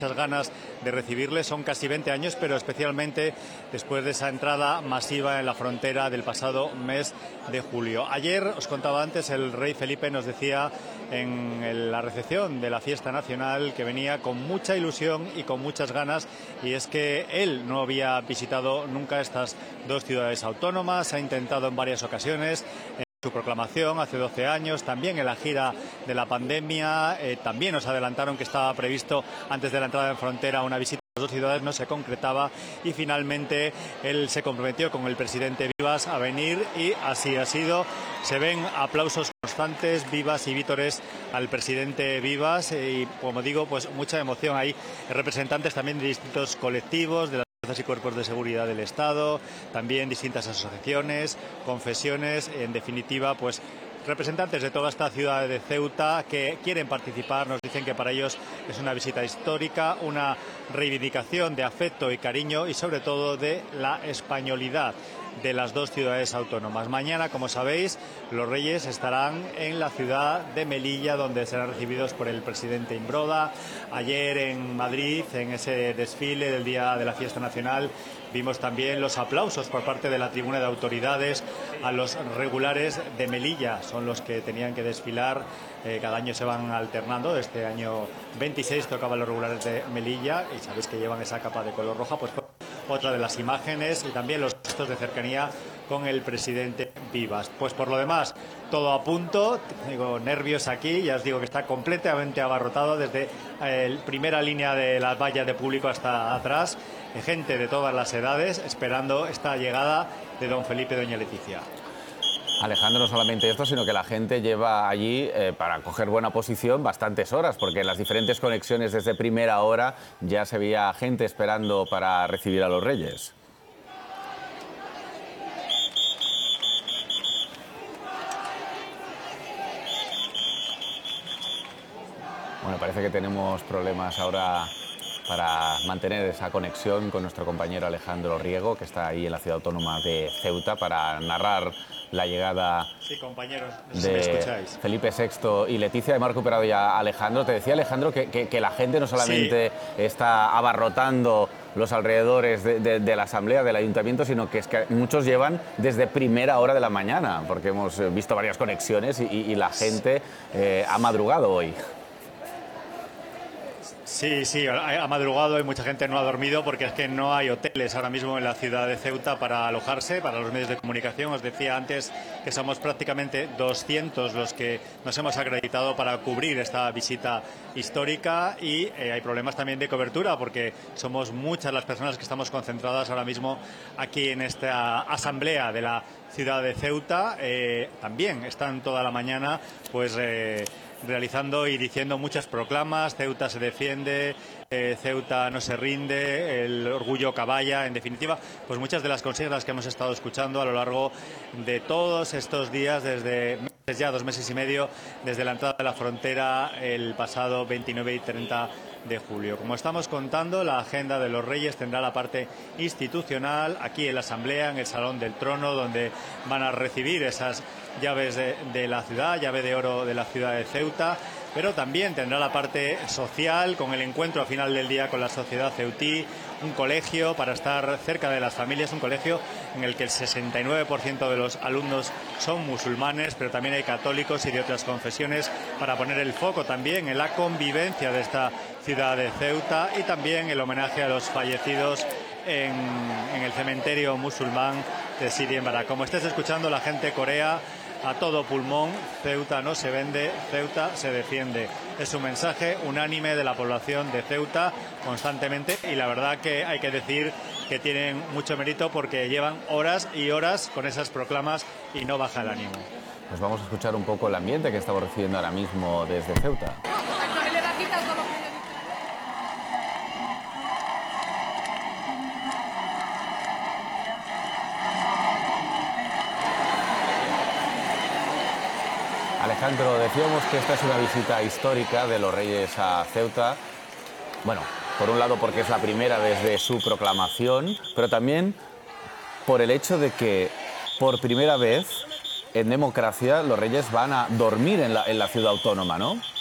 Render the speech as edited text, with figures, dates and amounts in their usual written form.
muchas ganas de recibirle. Son casi 20 años, pero especialmente después de esa entrada masiva en la frontera del pasado mes de julio. Ayer, os contaba antes, el rey Felipe nos decía en la recepción de la fiesta nacional que venía con mucha ilusión y con muchas ganas, y es que él no había visitado nunca estas dos ciudades autónomas. Ha intentado en varias ocasiones. Su proclamación hace 12 años, también en la gira de la pandemia, también nos adelantaron que estaba previsto antes de la entrada en frontera una visita a las dos ciudades, no se concretaba y finalmente él se comprometió con el presidente Vivas a venir y así ha sido. Se ven aplausos constantes, vivas y vítores al presidente Vivas y, como digo, pues mucha emoción. Hay representantes también de distintos colectivos, de las fuerzas y cuerpos de seguridad del Estado, también distintas asociaciones, confesiones, en definitiva, pues representantes de toda esta ciudad de Ceuta que quieren participar. Nos dicen que para ellos es una visita histórica, una reivindicación de afecto y cariño y sobre todo de la españolidad de las dos ciudades autónomas. Mañana, como sabéis, los reyes estarán en la ciudad de Melilla, donde serán recibidos por el presidente Imbroda. Ayer en Madrid, en ese desfile del Día de la Fiesta Nacional, vimos también los aplausos por parte de la tribuna de autoridades a los regulares de Melilla. Son los que tenían que desfilar. Cada año se van alternando. Este año 26 tocaban los regulares de Melilla y sabéis que llevan esa capa de color roja. Pues otra de las imágenes y también los gestos de cercanía con el presidente Vivas. Pues por lo demás, todo a punto. Tengo nervios aquí, ya os digo que está completamente abarrotado desde la primera línea de las vallas de público hasta atrás. Gente de todas las edades esperando esta llegada de don Felipe y doña Leticia. Alejandro, no solamente esto, sino que la gente lleva allí, para coger buena posición, bastantes horas, porque en las diferentes conexiones desde primera hora ya se veía gente esperando para recibir a los reyes. Bueno, parece que tenemos problemas ahora para mantener esa conexión con nuestro compañero Alejandro Riego, que está ahí en la ciudad autónoma de Ceuta, para narrar la llegada de Felipe VI y Leticia. Hemos recuperado ya a Alejandro. Te decía, Alejandro, que la gente no solamente está abarrotando los alrededores de la Asamblea, del Ayuntamiento, sino que es que muchos llevan desde primera hora de la mañana, porque hemos visto varias conexiones y la gente ha madrugado hoy. Sí, ha madrugado y mucha gente no ha dormido porque es que no hay hoteles ahora mismo en la ciudad de Ceuta para alojarse, para los medios de comunicación. Os decía antes que somos prácticamente 200 los que nos hemos acreditado para cubrir esta visita histórica y hay problemas también de cobertura porque somos muchas las personas que estamos concentradas ahora mismo aquí en esta asamblea de la ciudad de Ceuta. También están toda la mañana pues realizando y diciendo muchas proclamas. Ceuta se defiende, Ceuta no se rinde, el orgullo caballa. En definitiva, pues muchas de las consignas que hemos estado escuchando a lo largo de todos estos días, desde ya 2 meses y medio, desde la entrada de la frontera el pasado 29 y 30 de julio. Como estamos contando, la agenda de los Reyes tendrá la parte institucional aquí en la Asamblea, en el Salón del Trono, donde van a recibir esas llaves de la ciudad, llave de oro de la ciudad de Ceuta, pero también tendrá la parte social, con el encuentro a final del día con la sociedad ceutí, un colegio para estar cerca de las familias, un colegio en el que el 69% de los alumnos son musulmanes, pero también hay católicos y de otras confesiones, para poner el foco también en la convivencia de esta ciudad de Ceuta y también el homenaje a los fallecidos en el cementerio musulmán de Siria en Barak. Como estés escuchando, la gente corea a todo pulmón: Ceuta no se vende, Ceuta se defiende. Es un mensaje unánime de la población de Ceuta constantemente y la verdad que hay que decir que tienen mucho mérito porque llevan horas y horas con esas proclamas y no baja el ánimo. Pues vamos a escuchar un poco el ambiente que estamos recibiendo ahora mismo desde Ceuta. Alejandro, decíamos que esta es una visita histórica de los Reyes a Ceuta. Bueno, por un lado porque es la primera desde su proclamación, pero también por el hecho de que por primera vez en democracia los Reyes van a dormir en la ciudad autónoma, ¿no?